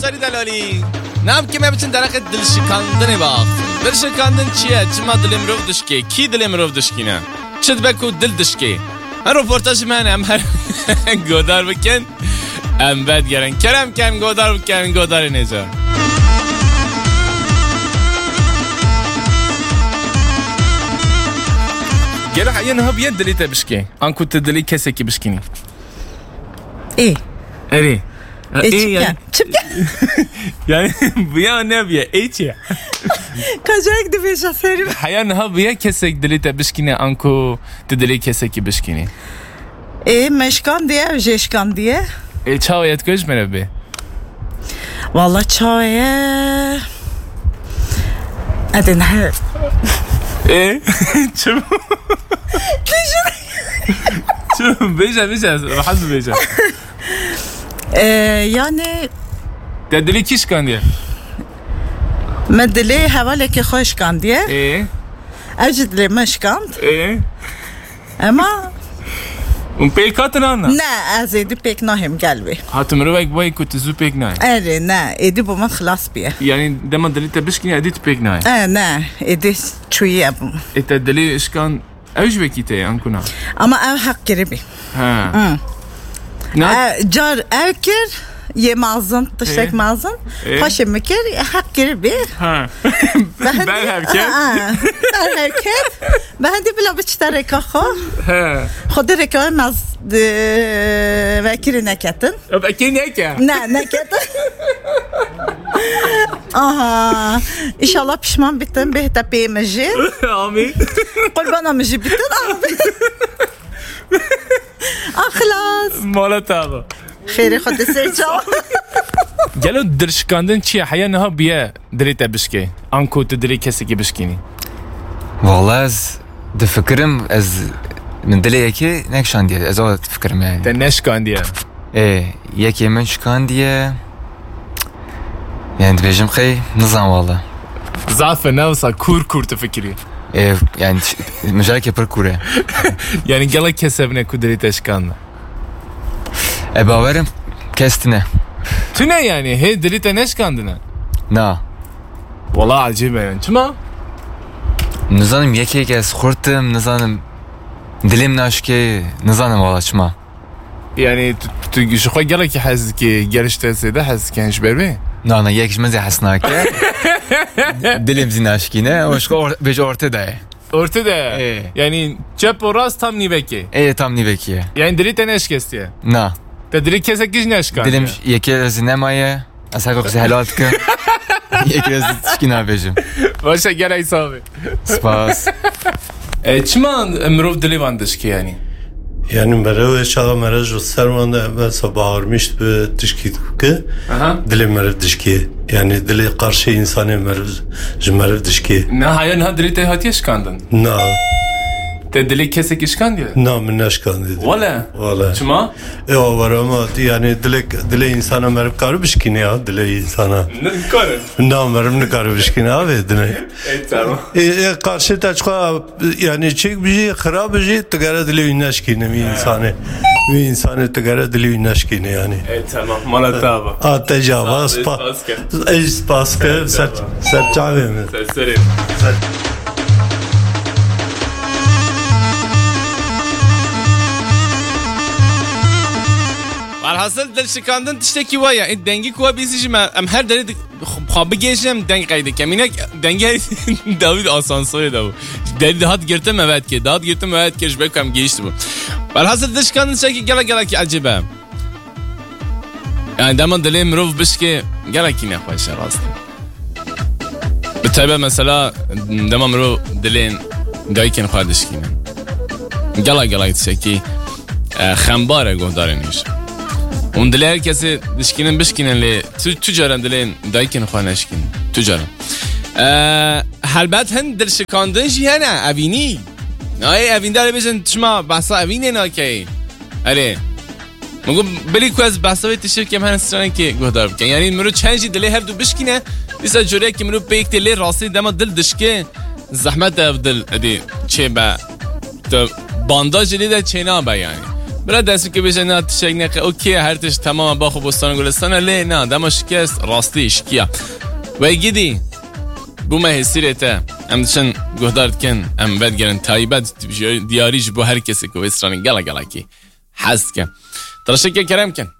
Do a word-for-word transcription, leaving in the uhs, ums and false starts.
سری دلالی نام که من بچن درخت دل شکاندنی باخت دل شکاندن چیه؟ چما دل مروف دشکی کی دل مروف دشکی نه چد بکو دل دشکی هر رپورتاج من هم هر گودار بکن ام بد گرن کرم کن گودار بکن گودار نجا گره حیان ها بیاد دلیت بشکی آنکو تدلی کسی که بشکینی ای اری ای yani yani بیا نه بیا ای چیه کجا یک دفعه شفری حیان ها بیا کسی دلیت بشکینه آنکو تدلی کسی که بشکینی ای مشکان دیه و جشکان دیه ای چاویت کش منه بی والله چاویه ادن هر ای چم چم بیجا بیجا بحث بیجا yani تدلی کیش کندیه مدلی حواله که خوش کندیه ای اجدلی مشکاند ای اما اون پیکات نه نه نه از ایدی پیک ناهم قلبی هاتم رو یک بایی که تزو پیک نه اره نه ایدی با من خلاص بیه یعنی دم دلیت بشکنی ادیت پیک نه اه نه ایدی چویه بوم ایت دلی اشکان اوش بکیته آنکو نه اما او حق گریبی ها نه جار او کر یه مازن تشتک مازن خوشم میکر حق گریبی ها بل حرکت بل حرکت بهندی بلا بچتر رکا خو خود رکا ماز وکری نکتن وکری نکه نه نکتن آها انشالله پشمان بیتن به تپی مجی آمین قربانا مجی بیتن آمین اخلاص مالت آقا خیلی خود سرچا گلو درشکاندن چیه حیان ها بیه دلیت بشکی آنکو تدلی کسی که بشکینی والله از دفکرم از من دلی یکی نکشاندیه از آن فکرم yani ده نشکاندیه اه یکی من شکاندیه yani dibêjim xey nizam والله ضعف نفسا کور کور تفکری اه yani مجالك پر کوره yani gala kesebine ku deli teşkandı e bavarım kestine tu ne yani he deli teşkandına na vallahi acayip yani çima nizanım yeki kes kurtum nizanım dilim naşke nizanım valla çima yani tu şu koy gala ki haz ki gelişte de haz ki hiç berbe na na yek jmezi hasnake dilim zinaşkine o şu bece ortada ortada e. yani cep oras tam niveki e tam niveki yani deli teşkestiye na te deli kesek kiş neşkan dilim yeki zinemaye asako kız helaltke yeki zişkina bejim başa gel isabi spas e çima emrov deli vandış ki yani yani merve şaga meraj sermanda mesela bağırmıştı bir tişkit ki dili merv dişki yani dili karşı insanı merv merv dişki ne hayan ha dili te hatiye kandın na te dili kesek işkan diye na min neşkandıydı valla valla çima e o var ama yani dili dili insana merv karı bişkini ya dili insana ne karı na merv ne karı bişkini abi dili e tamam e karşı taçka yani çek bir şey kharab bir şey tigara dili neşkini mi insanı mi insanı tigara dili neşkini yani e tamam malataba a tecava spa es paske ser serçave mi serim Alhasıl dil şikandın tişteki vaya e dengi kuva bizicim am her deli xabı geçem dengi kaydı kemine dengi David asansörü da bu deli hat girtem evet ki daha girtem evet ki bekem geçti bu alhasıl dil şikandın tişteki gala gala ki acaba yani daman deli mrov bişki gala ki ne hoş rast bitabe mesela daman mrov dilin dayken xadışkine gala gala tişteki xambare godareniş اون دل هر کسی دشکینن بشکینن لی تو تجارن دلین دایکن خانشکین تجارن هلبت هن دل شکاندن جی هنه اوینی آی اوین داره بجن تشما بحثا اوینه ناکی اره مگو بلی کو از بحثا وی تشیر کم هن سرانه که گهدار بکن یعنی مرو چند جی دلی هر دو بشکینه دیسا جوره که مرو پیک دلی راستی دما دل دشکه زحمت اف دل ادی چه با بانداج لی ده چه نابه یعنی برای دستی که بشه نه تشک نکه اوکی هر تش تمام با خوب بستان گلستان لی نه دم شکست راستی اشکیا و گیدی بوم هسیرته ام دشن گهدارد کن ام بد گرن تایبت دیاریش بو هر کسی که وسترانی گلا گلا کی حس کن ترشک کرم کن